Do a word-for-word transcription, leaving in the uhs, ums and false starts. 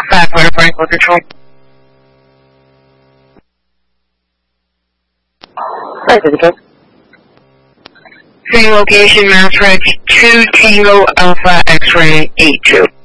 five hundred Franklin Control. Right, okay. Same location, Mass Ridge, two Tango Alpha X-Ray eight two.